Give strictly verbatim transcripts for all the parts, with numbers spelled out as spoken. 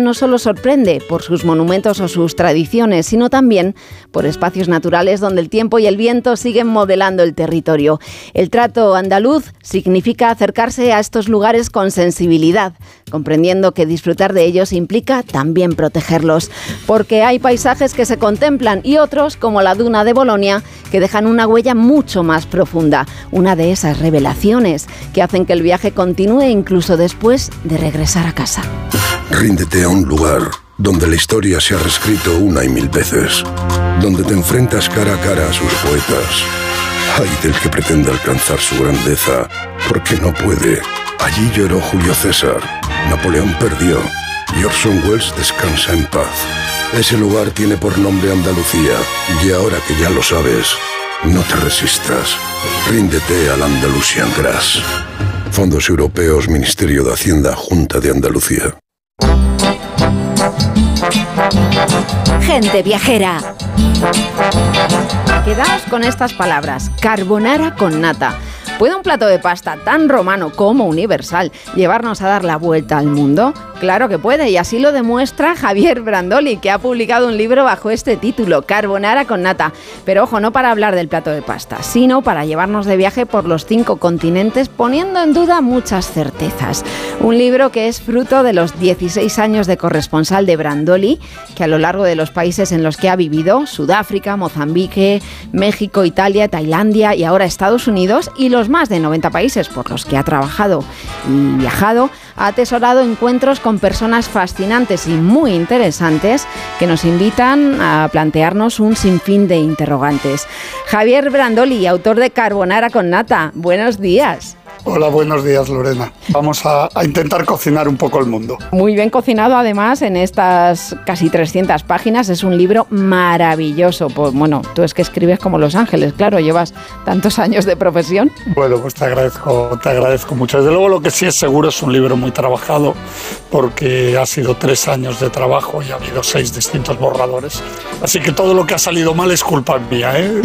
no solo sorprende por sus monumentos o sus tradiciones, sino también por espacios naturales donde el tiempo y el viento siguen modelando el territorio. El trato andaluz significa acercarse a estos lugares con sensibilidad, comprendiendo que disfrutar de ellos implica también protegerlos, porque hay paisajes que se contemplan y otros, como la duna de Bolonia, que dejan una huella mucho más profunda, una de esas revelaciones que hacen que el viaje continúe incluso después de regresar a casa. Ríndete a un lugar donde la historia se ha reescrito una y mil veces, donde te enfrentas cara a cara a sus poetas. Ay del que pretenda alcanzar su grandeza, porque no puede. Allí lloró Julio César, Napoleón perdió y Orson Welles descansa en paz. Ese lugar tiene por nombre Andalucía, y ahora que ya lo sabes, no te resistas. Ríndete al Andalusian Grass. Fondos Europeos, Ministerio de Hacienda, Junta de Andalucía. Gente viajera. Quedaos con estas palabras: carbonara con nata. ¿Puede un plato de pasta tan romano como universal llevarnos a dar la vuelta al mundo? Claro que puede, y así lo demuestra Javier Brandoli, que ha publicado un libro bajo este título, Carbonara con nata. Pero ojo, no para hablar del plato de pasta, sino para llevarnos de viaje por los cinco continentes, poniendo en duda muchas certezas. Un libro que es fruto de los dieciséis años de corresponsal de Brandoli, que a lo largo de los países en los que ha vivido, Sudáfrica, Mozambique, México, Italia, Tailandia y ahora Estados Unidos, y los más de noventa países por los que ha trabajado y viajado, ha atesorado encuentros con personas fascinantes y muy interesantes que nos invitan a plantearnos un sinfín de interrogantes. Javier Brandoli, autor de Carbonara con nata, buenos días. Hola, buenos días, Lorena. Vamos a, a intentar cocinar un poco el mundo. Muy bien cocinado, además, en estas casi trescientas páginas. Es un libro maravilloso. Pues, bueno, tú es que escribes como Los Ángeles, claro, llevas tantos años de profesión. Bueno, pues te agradezco, te agradezco mucho. Desde luego, lo que sí es seguro es un libro muy trabajado, porque ha sido tres años de trabajo y ha habido seis distintos borradores. Así que todo lo que ha salido mal es culpa mía, ¿eh?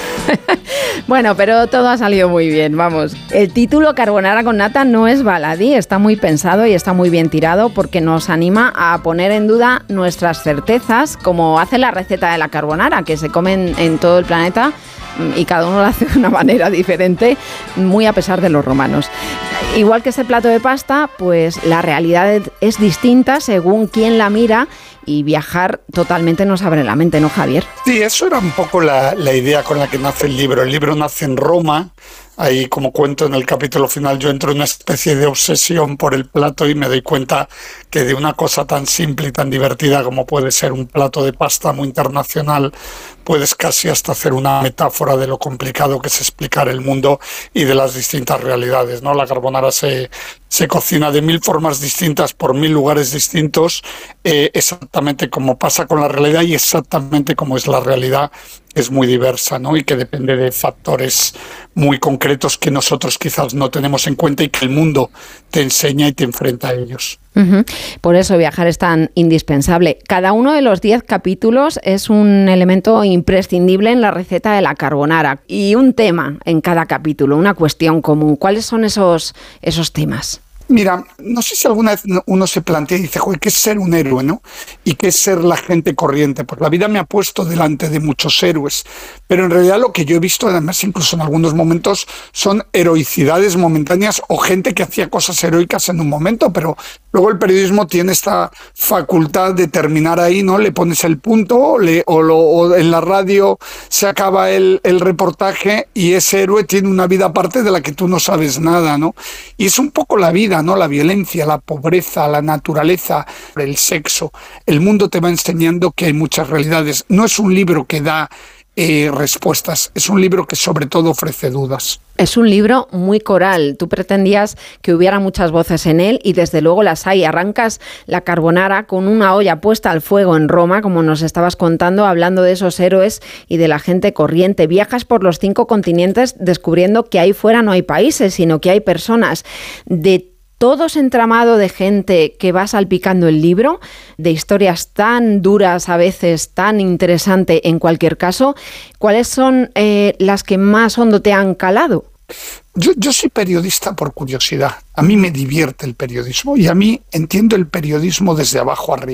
Bueno, pero todo ha salido muy bien, vamos. El título Carbonara con nata no es baladí, está muy pensado y está muy bien tirado porque nos anima a poner en duda nuestras certezas, como hace la receta de la carbonara, que se comen en todo el planeta y cada uno lo hace de una manera diferente, muy a pesar de los romanos. Igual que ese plato de pasta, pues la realidad es distinta según quién la mira, y viajar totalmente nos abre la mente, ¿no, Javier? Sí, eso era un poco la, la idea con la que nace el libro. El libro nace en Roma. Ahí, como cuento en el capítulo final, yo entro en una especie de obsesión por el plato y me doy cuenta que de una cosa tan simple y tan divertida como puede ser un plato de pasta muy internacional, puedes casi hasta hacer una metáfora de lo complicado que es explicar el mundo y de las distintas realidades, ¿no? La carbonara se, se cocina de mil formas distintas por mil lugares distintos, eh, exactamente como pasa con la realidad y exactamente como es la realidad, es muy diversa, ¿no? Y que depende de factores muy concretos que nosotros quizás no tenemos en cuenta y que el mundo te enseña y te enfrenta a ellos. Uh-huh. Por eso viajar es tan indispensable. Cada uno de los diez capítulos es un elemento imprescindible en la receta de la carbonara y un tema en cada capítulo, una cuestión común. ¿Cuáles son esos, esos temas? Mira, no sé si alguna vez uno se plantea y dice, joder, ¿qué es ser un héroe, no? ¿Y qué es ser la gente corriente? Pues la vida me ha puesto delante de muchos héroes, pero en realidad lo que yo he visto, además incluso en algunos momentos, son heroicidades momentáneas o gente que hacía cosas heroicas en un momento, pero luego el periodismo tiene esta facultad de terminar ahí, ¿no? Le pones el punto le, o, lo, o en la radio se acaba el, el reportaje y ese héroe tiene una vida aparte de la que tú no sabes nada, ¿no? Y es un poco la vida, ¿no? La violencia, la pobreza, la naturaleza, el sexo. El mundo te va enseñando que hay muchas realidades. No es un libro que da eh, respuestas, es un libro que sobre todo ofrece dudas. Es un libro muy coral. Tú pretendías que hubiera muchas voces en él y desde luego las hay. Arrancas la carbonara con una olla puesta al fuego en Roma, como nos estabas contando, hablando de esos héroes y de la gente corriente. Viajas por los cinco continentes descubriendo que ahí fuera no hay países, sino que hay personas. De todo ese entramado de gente que va salpicando el libro, de historias tan duras a veces, tan interesante en cualquier caso, ¿cuáles son eh, las que más hondo te han calado? Yo, yo soy periodista por curiosidad. A mí me divierte el periodismo y a mí entiendo el periodismo desde abajo arriba.